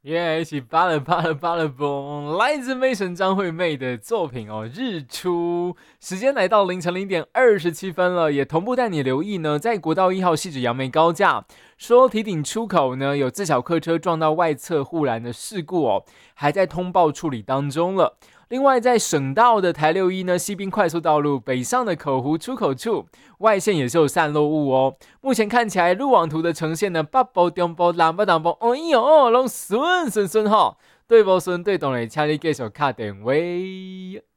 耶，一起扒了扒了扒了嘣！来自妹神张惠妹的作品哦，《日出》。时间来到凌晨0点27分了，也同步带你留意呢，在国道1号汐止杨梅高架，说堤顶出口呢有自小客车撞到外侧护栏的事故哦，还在通报处理当中了。另外，在省道的台61呢，西滨快速道路北上的口湖出口处，外线也是有散落物哦。目前看起来路网图的呈现呢，北部、中部、南部、东部，哎呦，拢顺哈。对不顺对懂的，请你继续打电话。